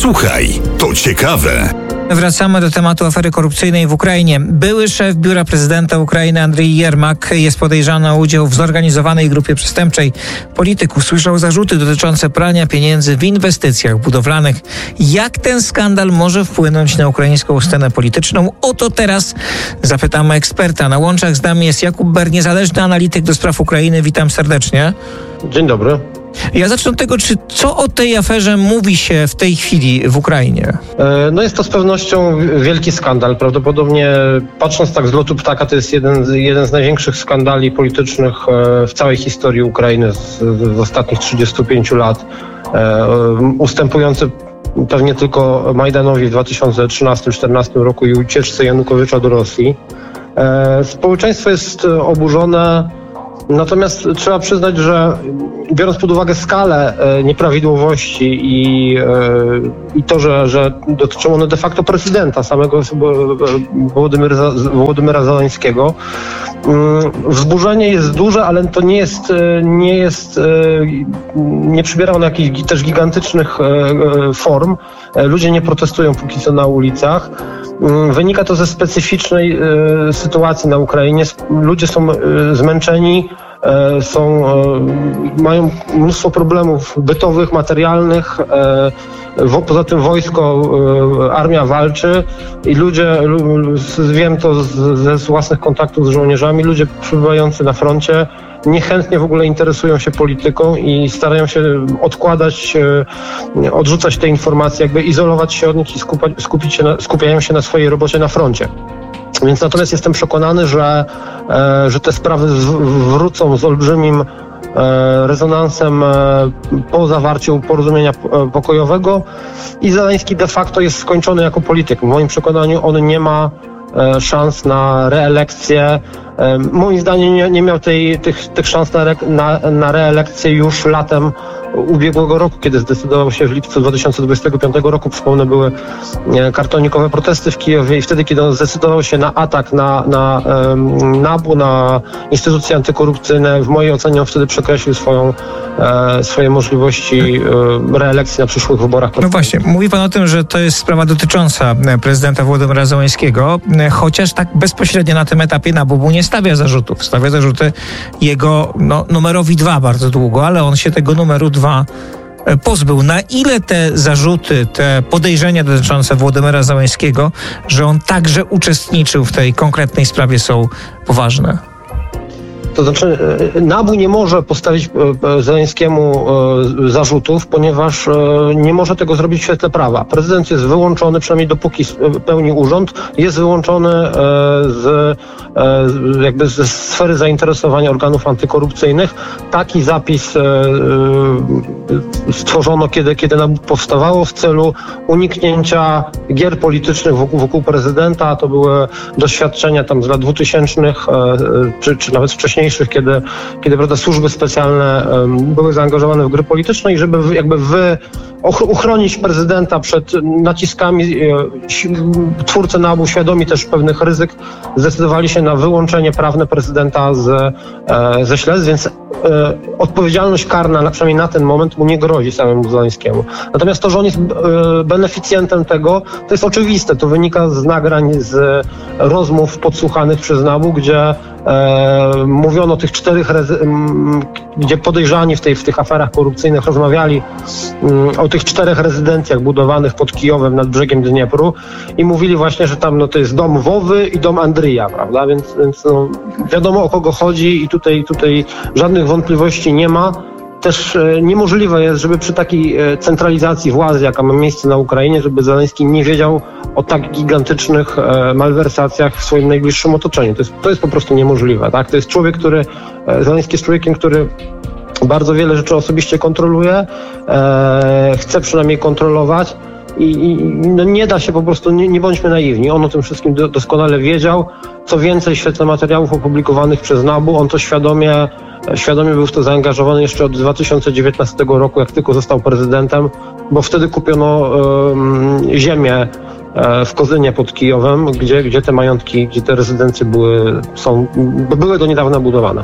Słuchaj, to ciekawe. Wracamy do tematu afery korupcyjnej w Ukrainie. Były szef biura prezydenta Ukrainy Andrii Jermak jest podejrzany o udział w zorganizowanej grupie przestępczej. Polityk usłyszał zarzuty dotyczące prania pieniędzy w inwestycjach budowlanych. Jak ten skandal może wpłynąć na ukraińską scenę polityczną? O to teraz zapytamy eksperta. Na łączach z nami jest Jakub Ber, niezależny analityk do spraw Ukrainy. Witam serdecznie. Dzień dobry. Ja zacznę od tego, co o tej aferze mówi się w tej chwili w Ukrainie? No jest to z pewnością wielki skandal. Prawdopodobnie, patrząc tak z lotu ptaka, to jest jeden z największych skandali politycznych w całej historii Ukrainy z ostatnich 35 lat. Ustępujący pewnie tylko Majdanowi w 2013-2014 roku i ucieczce Janukowycza do Rosji. Społeczeństwo jest oburzone. Natomiast trzeba przyznać, że biorąc pod uwagę skalę nieprawidłowości i to, że dotyczą one de facto prezydenta samego Wołodymyra Zełańskiego, wzburzenie jest duże, ale to nie przybiera ono jakichś też gigantycznych form. Ludzie nie protestują póki co na ulicach. Wynika to ze specyficznej sytuacji na Ukrainie. Ludzie są zmęczeni, mają mnóstwo problemów bytowych, materialnych. Poza tym wojsko, armia walczy i ludzie, wiem to ze własnych kontaktów z żołnierzami, ludzie przebywający na froncie niechętnie w ogóle interesują się polityką i starają się odrzucać te informacje, jakby izolować się od nich i skupiają się na swojej robocie na froncie. Więc natomiast jestem przekonany, że te sprawy wrócą z olbrzymim rezonansem po zawarciu porozumienia pokojowego i Zełański de facto jest skończony jako polityk. W moim przekonaniu on nie ma szans na reelekcję. Moim zdaniem nie miał tych szans na reelekcję już latem ubiegłego roku, kiedy zdecydował się w lipcu 2025 roku. Przypomnę, były kartonikowe protesty w Kijowie i wtedy, kiedy on zdecydował się na atak na NABU, na instytucje antykorupcyjne, w mojej ocenie on wtedy przekreślił swoje możliwości reelekcji na przyszłych wyborach. No właśnie, mówi pan o tym, że to jest sprawa dotycząca prezydenta Wołodymyra Zełańskiego, chociaż tak bezpośrednio na tym etapie NABU nie stawia zarzutów. Stawia zarzuty jego numerowi 2 bardzo długo, ale on się tego numeru 2 pozbył. Na ile te zarzuty, te podejrzenia dotyczące Wołodymyra Zełańskiego, że on także uczestniczył w tej konkretnej sprawie, są poważne? To znaczy, NABU nie może postawić Zełańskiemu zarzutów, ponieważ nie może tego zrobić w świetle prawa. Prezydent jest wyłączony, przynajmniej dopóki pełni urząd, jest wyłączony ze sfery zainteresowania organów antykorupcyjnych. Taki zapis stworzono, kiedy NABU powstawało w celu uniknięcia gier politycznych wokół prezydenta. To były doświadczenia tam z lat 2000 czy nawet wcześniejszych, kiedy prawda, służby specjalne były zaangażowane w gry polityczne i żeby uchronić prezydenta przed naciskami, twórcy NABU, świadomi też pewnych ryzyk, zdecydowali się na wyłączenie prawne prezydenta ze śledztw, więc odpowiedzialność karna, przynajmniej na ten moment, mu nie grozi samemu Zełańskiemu. Natomiast to, że on jest beneficjentem tego, to jest oczywiste. To wynika z nagrań, z rozmów podsłuchanych przez NABU, gdzie mówiono o tych gdzie podejrzani w tych aferach korupcyjnych rozmawiali o tych 4 rezydencjach budowanych pod Kijowem nad brzegiem Dniepru i mówili właśnie, że tam to jest dom Wowy i dom Andrija, prawda? Więc wiadomo, o kogo chodzi i tutaj żadnych wątpliwości nie ma. Też niemożliwe jest, żeby przy takiej centralizacji władzy, jaka ma miejsce na Ukrainie, żeby Zełański nie wiedział o tak gigantycznych malwersacjach w swoim najbliższym otoczeniu. To jest po prostu niemożliwe. Tak? To jest Zełański jest człowiekiem, który bardzo wiele rzeczy osobiście kontroluje, chce przynajmniej kontrolować i nie da się po prostu, nie bądźmy naiwni. On o tym wszystkim doskonale wiedział. Co więcej, w świetle materiałów opublikowanych przez NABU, on to świadomie był w to zaangażowany jeszcze od 2019 roku, jak tylko został prezydentem, bo wtedy kupiono ziemię w Kozynie pod Kijowem, gdzie te majątki, gdzie te rezydencje były do niedawna budowane.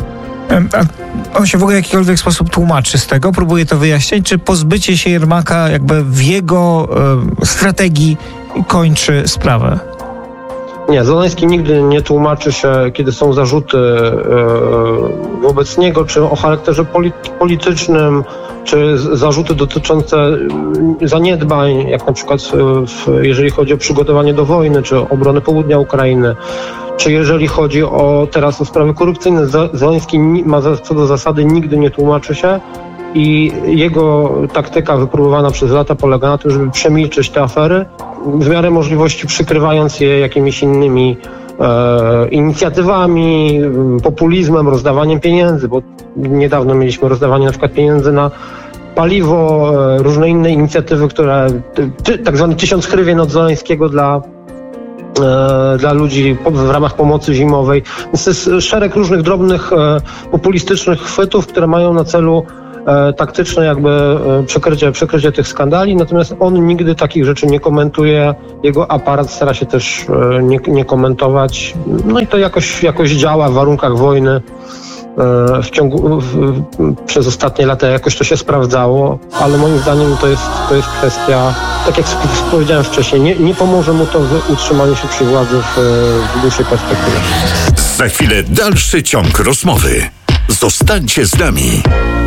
A on się w ogóle w jakikolwiek sposób tłumaczy z tego? Próbuje to wyjaśnić? Czy pozbycie się Jermaka jakby w jego strategii kończy sprawę? Nie, Zełenski nigdy nie tłumaczy się, kiedy są zarzuty wobec niego, czy o charakterze politycznym, czy zarzuty dotyczące zaniedbań, jak na przykład jeżeli chodzi o przygotowanie do wojny, czy obronę południa Ukrainy, czy jeżeli chodzi teraz o sprawy korupcyjne. Zełenski ma co do zasady nigdy nie tłumaczy się i jego taktyka wypróbowana przez lata polega na tym, żeby przemilczeć te afery, w miarę możliwości przykrywając je jakimiś innymi inicjatywami, populizmem, rozdawaniem pieniędzy, bo niedawno mieliśmy rozdawanie na przykład pieniędzy na paliwo, różne inne inicjatywy, które tak zwany 1000 hrywien od Zełenskiego dla ludzi w ramach pomocy zimowej. Więc to jest szereg różnych drobnych populistycznych chwytów, które mają na celu taktyczne jakby przykrycie tych skandali, natomiast on nigdy takich rzeczy nie komentuje, jego aparat stara się też nie komentować, no i to jakoś działa w warunkach wojny. Przez ostatnie lata jakoś to się sprawdzało, ale moim zdaniem to jest kwestia, tak jak powiedziałem wcześniej, nie pomoże mu to w utrzymaniu się przy władzy w dłuższej perspektywie. Za chwilę dalszy ciąg rozmowy. Zostańcie z nami.